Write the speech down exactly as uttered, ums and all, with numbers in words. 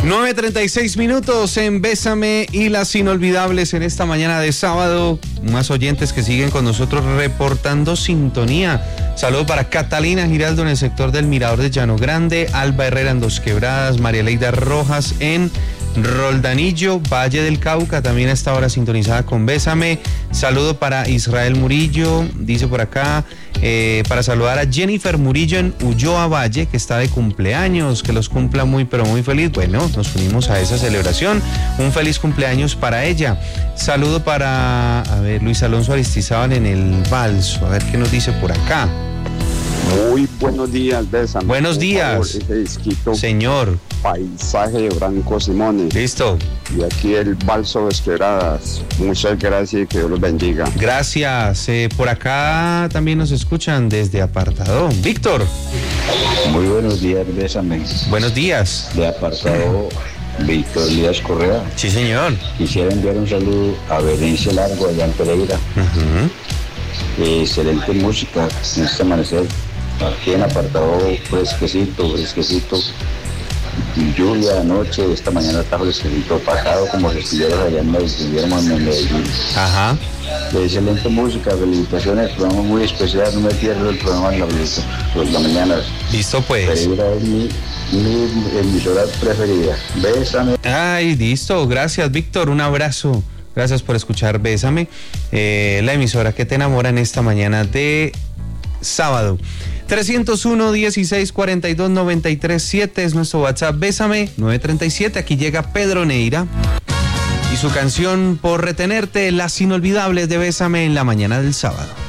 nueve treinta y seis minutos en Bésame y las inolvidables en esta mañana de sábado. Más oyentes que siguen con nosotros reportando sintonía. Saludo para Catalina Giraldo en el sector del Mirador de Llano Grande, Alba Herrera en Dos Quebradas, María Leida Rojas en Roldanillo, Valle del Cauca, también a esta hora sintonizada con Bésame. Saludo para Israel Murillo, dice por acá, eh, para saludar a Jennifer Murillo en Ulloa Valle, que está de cumpleaños, que los cumpla muy pero muy feliz. Bueno, nos unimos a esa celebración, un feliz cumpleaños para ella. Saludo para, a ver, Luis Alonso Aristizábal en el Balso, a ver qué nos dice por acá. Muy buenos días, Bésame. Buenos días, favor, ese disquito, señor. Paisaje de Branco Simone. Listo. Y aquí el Balso de Quebradas. Muchas gracias y que Dios los bendiga. Gracias. Eh, por acá también nos escuchan desde Apartado. Víctor. Muy buenos días, Bésame. Buenos días. De Apartado, Víctor Elías Correa. Sí, señor. Quisiera enviar un saludo a Berenice Largo, allá en Pereira. Uh-huh. Eh, excelente música en este amanecer. Aquí en Apartado, fresquecito, fresquecito. Lluvia anoche, esta mañana está fresquecito, pasado como si estuvieras allá en Medellín, en Medellín. Ajá. De excelente música, felicitaciones, programa muy especial, no me pierdo el programa en la, en la mañana. Listo, pues. Pereira es mi, mi emisora preferida. Bésame. Ay, listo, gracias, Víctor, un abrazo. Gracias por escuchar Bésame, eh, la emisora que te enamora en esta mañana de sábado. trescientos uno, dieciséis, cuarenta y dos, noventa y tres, siete es nuestro WhatsApp. Bésame, nueve treinta y siete. Aquí llega Pedro Neira y su canción Por Retenerte, las inolvidables de Bésame en la mañana del sábado.